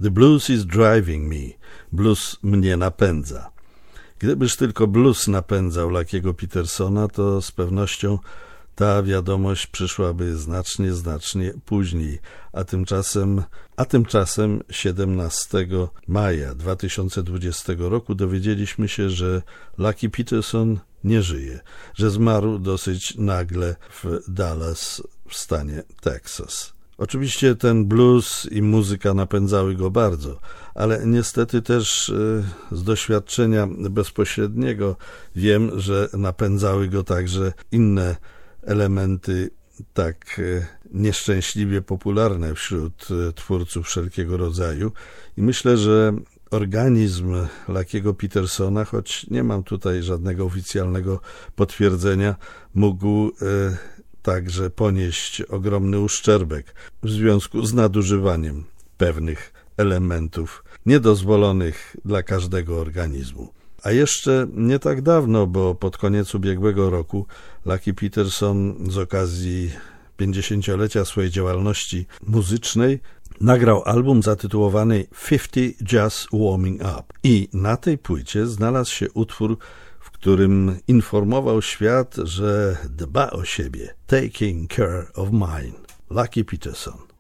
The blues is driving me. Blues mnie napędza. Gdybyż tylko blues napędzał Lucky'ego Petersona, to z pewnością ta wiadomość przyszłaby znacznie później, a tymczasem 17 maja 2020 roku dowiedzieliśmy się, że Lucky Peterson nie żyje, że zmarł dosyć nagle w Dallas w stanie Texas. Oczywiście ten blues i muzyka napędzały go bardzo, ale niestety też z doświadczenia bezpośredniego wiem, że napędzały go także inne elementy tak nieszczęśliwie popularne wśród twórców wszelkiego rodzaju i myślę, że organizm Lucky'ego Petersona, choć nie mam tutaj żadnego oficjalnego potwierdzenia, mógł także ponieść ogromny uszczerbek w związku z nadużywaniem pewnych elementów niedozwolonych dla każdego organizmu. A jeszcze nie tak dawno, bo pod koniec ubiegłego roku Lucky Peterson z okazji 50-lecia swojej działalności muzycznej nagrał album zatytułowany 50 Just Warming Up. I na tej płycie znalazł się utwór, w którym informował świat, że dba o siebie. Taking Care of Mine. Lucky Peterson.